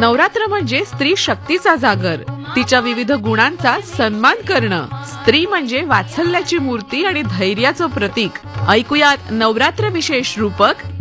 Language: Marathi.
नवरात्र म्हणजे स्त्री शक्तीचा जागर, तिच्या विविध गुणांचा सन्मान करणं. स्त्री म्हणजे वात्सल्याची मूर्ती आणि धैर्याचं प्रतीक. ऐकूयात नवरात्र विशेष रूपक